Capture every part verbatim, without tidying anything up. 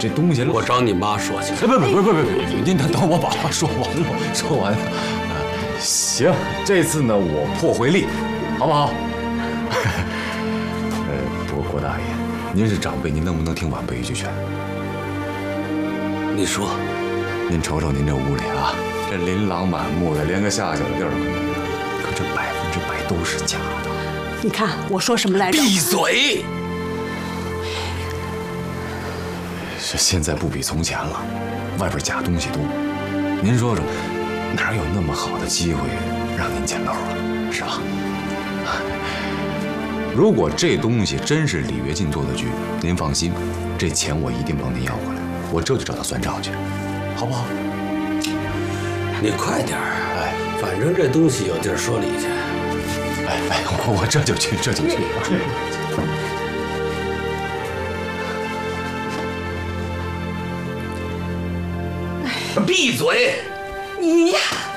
这东西， 我找你妈说去。 哎，不不不不不不，您等等我把话说完了，说完。啊，行，这次呢我破回例，好不好？呃，不过郭大爷，您是长辈，您能不能听晚辈一句劝？ 你说， 您瞅瞅您这屋里啊，这琳琅满目的，连个下脚的地儿都没有，可这百分之百都是假的。 你看我说什么来着？ 闭嘴！ 这现在不比从前了，外边假东西多。您说说，哪有那么好的机会让您捡漏啊？是吧？如果这东西真是李跃进做的局，您放心，这钱我一定帮您要回来。我这就找他算账去，好不好？ 你快点儿！哎，反正这东西有地儿说理去。 哎哎，我我这就去，这就去。 闭嘴！ 你呀！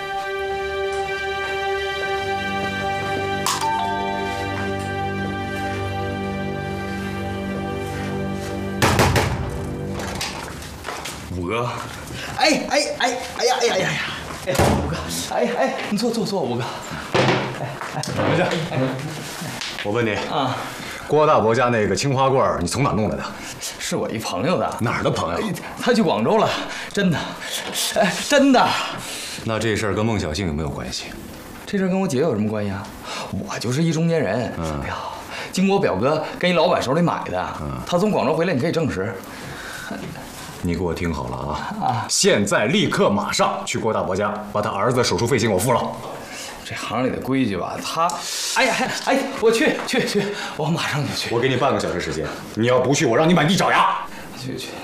五哥，哎哎哎哎呀哎呀哎呀哎呀，五哥，哎哎，你坐坐坐，五哥。哎哎，回去。 我问你啊， 郭大伯家那个青花罐，你从哪弄来的？ 是我一朋友的。 哪儿的朋友？ 他去广州了，真的，哎，真的。 那这事儿跟孟小杏有没有关系？ 这事儿跟我姐有什么关系啊？我就是一中间人。 嗯， 哎呀，经过我表哥跟一老板手里买的。嗯，他从广州回来，你可以证实。 你给我听好了啊！啊，现在立刻马上去郭大伯家，把他儿子的手术费请我付了。 这行里的规矩吧，他，哎呀，哎，我去去去，我马上就去。 我给你半个小时时间，你要不去，我让你满地找牙。 去去。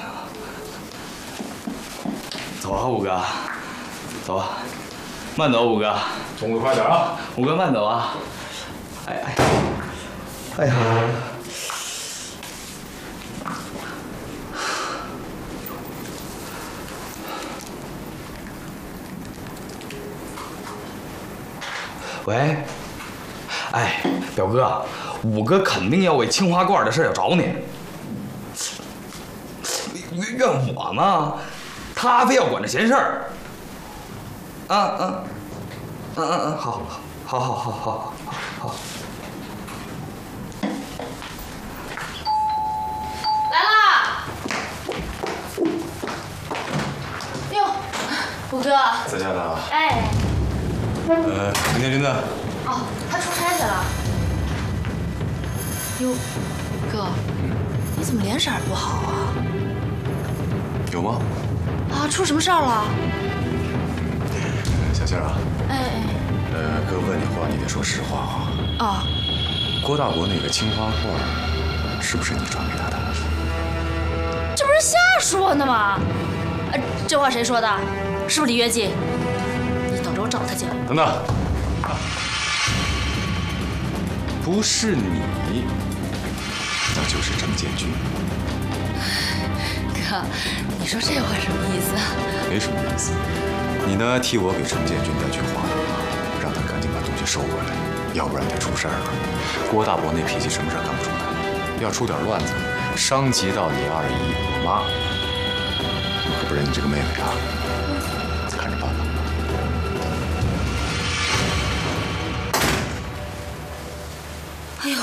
走啊，五哥，走啊，慢走，五哥。 动作快点啊！ 五哥慢走啊！哎哎，哎呀！喂，哎，表哥，五哥肯定要为青花罐的事要找你。怨我吗？他非要管这闲事儿。啊啊，嗯嗯嗯，好，好，好，好，好，好，好，好。 来啦！哟，五哥。 在家呢。 哎。 呃，陈建军呢？ 哦，他出差去了。哟，哥，嗯，你怎么脸色不好啊？ 有吗？ 啊，出什么事儿了？ 小杏啊。 哎哎。 呃，哥问你话，你得说实话啊。 啊。 郭大伯那个青花罐，是不是你转给他的？ 这不是瞎说呢吗？呃，这话谁说的？是不是李跃进？你等着我找他去。 等等。不是你，那就是郑建军。 哥，你说这话什么意思啊？ 没什么意思。你呢，替我给郑建军带句话，让他赶紧把东西收回来，要不然得出事儿了。郭大伯那脾气什么事儿干不出来，要出点乱子，伤及到你二姨我妈，可不然你这个妹妹啊，看着办吧。 哎呦！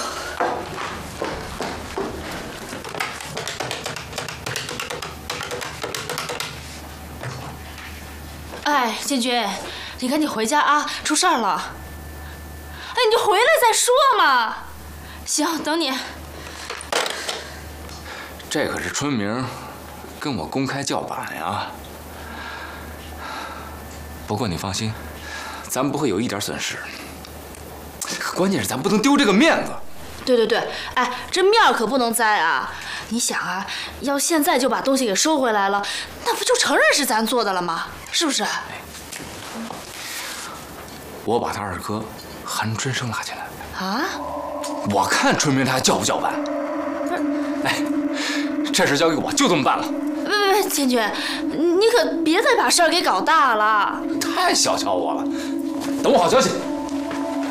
哎，建军，你赶紧回家啊，出事儿了！哎，你就回来再说嘛。行，等你。 这可是春明跟我公开叫板呀。不过你放心，咱不会有一点损失。关键是咱不能丢这个面子。 对对对，哎，这面儿可不能栽啊！你想啊，要现在就把东西给收回来了，那不就承认是咱做的了吗？是不是？ 我把他二哥韩春生拉进来啊！ 我看春明他还叫不叫板？ 不是， 哎，这事交给我，就这么办了。 别别别，建军，你可别再把事儿给搞大了。 太小瞧我了，等我好消息。